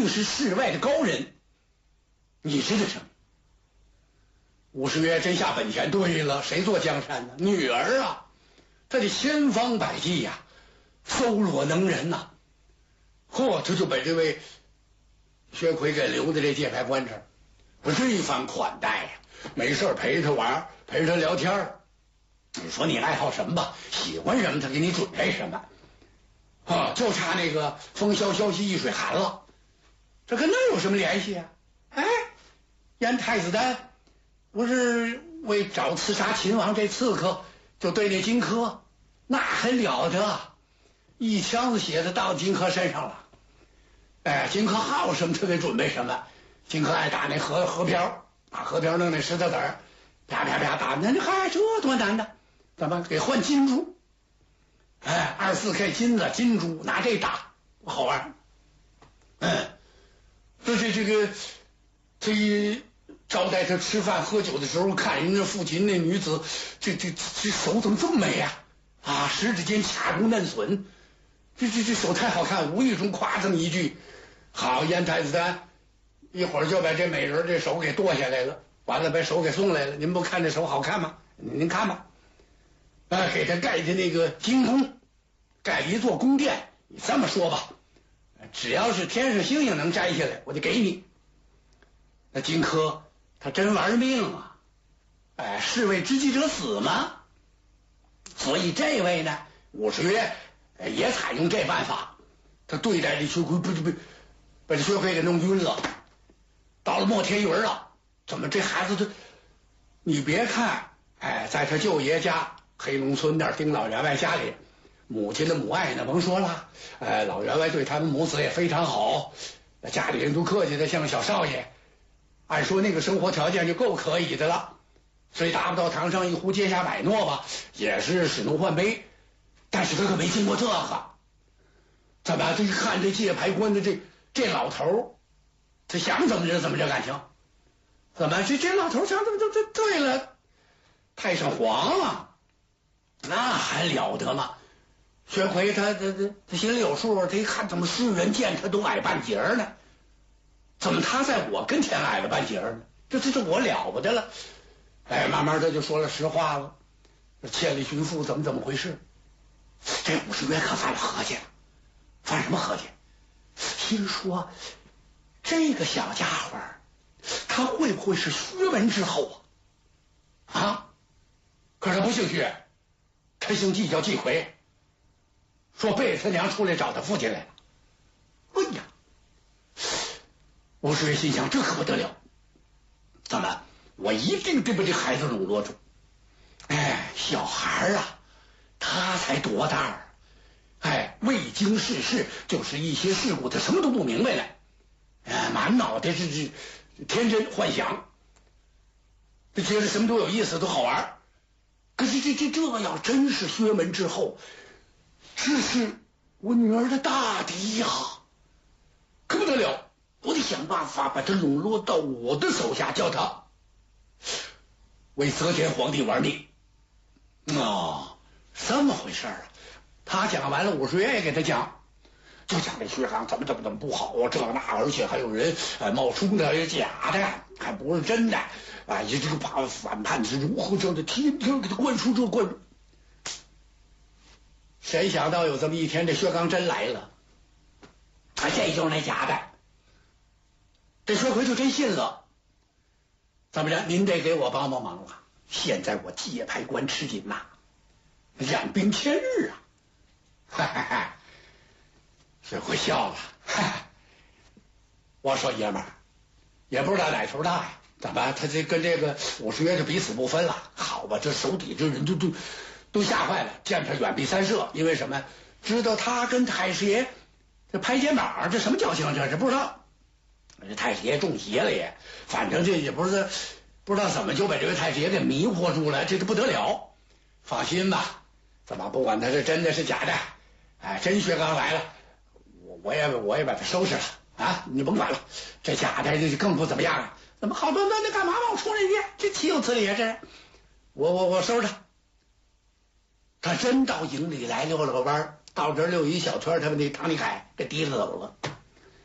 定是世外的高人，你知道什么？吴世约真下本钱。对了，谁做江山呢？女儿啊，他得千方百计呀，搜罗能人呐。他就把这位薛奎给留在这界牌官这儿，我这一番款待呀，没事陪他玩，陪他聊天。你说你爱好什么吧，喜欢什么他给你准备什么啊，就差那个风萧萧兮易水寒了，这跟那有什么联系啊？哎，燕太子丹不是为找刺杀秦王这刺客，就对那荆轲那还了得，一枪子血子到荆轲身上了。哎，荆轲好什么他给准备什么。荆轲爱打那河漂，把河漂弄那石头子儿，啪啪啪打，那嗨，这多难的，怎么给换金珠？哎，24K 金子金珠拿这打好玩。这招待他吃饭喝酒的时候，看人家父亲那女子，这手怎么这么美呀？啊，十指间掐如嫩笋，这手太好看，无意中夸这么一句，好，燕太子丹一会儿就把这美人这手给剁下来了，完了把手给送来了。您不看这手好看吗？您看吧，给他盖的那个金宫，盖一座宫殿。你这么说吧，只要是天上星星能摘下来，我就给你。那荆轲他真玩命啊！哎，士为知己者死嘛。所以这位呢，吴世约也采用这办法，他对待这薛奎不把这薛奎给弄晕了。到了莫天云了，怎么这孩子你别看在他舅爷家黑龙村那儿丁老员外家里，母亲的母爱呢甭说了，老员外对他们母子也非常好，家里人都客气的像小少爷。按说那个生活条件就够可以的了，虽达不到堂上一壶阶下百诺吧，也是使奴换卑。但是他可没经过这个，怎么这一看这界牌官的这老头，他想怎么着怎么着感情？怎么这老头想怎么着？这对了，太上皇了，那还了得吗？薛奎他心里有数，他一看怎么世人见他都矮半截呢？怎么他在我跟前矮了半截呢？这我了不得了。慢慢他就说了实话了，千里寻父怎么回事？这吴世约可犯了合计了。犯什么合计？听说这个小家伙他会不会是薛文之后啊？可是他不姓薛，他姓纪，叫纪奎。说背着他娘出来找他父亲来了。哎呀，吴世约心想，这可不得了，怎么我一定得把这孩子笼络住。小孩啊，他才多大未经世事，就是一些事故他什么都不明白了，满脑袋是天真幻想，就觉得什么都有意思，都好玩。可是这要真是薛门之后，这是我女儿的大敌呀，可不得了！我得想办法把他笼络到我的手下，叫他为则天皇帝玩命。这么回事啊！他讲完了，吴世约也给他讲，就讲这薛刚怎么不好啊，这那，而且还有人冒充的，假的，还不是真的也这个把反叛是如何这的，天天给他灌输灌输。谁想到有这么一天，这薛刚真来了，这就是那假的。这薛奎就真信了。怎么着？您得给我帮忙了。现在我界牌官吃紧呐，染兵千日啊！薛奎笑了，我说爷们儿，也不知道哪头大呀？怎么他这跟这个吴世约就彼此不分了？好吧，这手底这人都吓坏了，见他远避三舍。因为什么？知道他跟太师爷这拍肩膀，这什么交情？这是不知道。这太师爷中邪了也，反正这也不知道怎么就把这位太师爷给迷惑住了，这不得了。放心吧，怎么不管他是真的是假的，真薛刚来了，我也把他收拾了啊！你甭管了，这假的这更不怎么样了。怎么好端端的干嘛往我出来去？这岂有此理啊！这我收拾他。他真到营里来溜了个弯，到这儿溜一小圈，他把那唐立凯给提溜走了。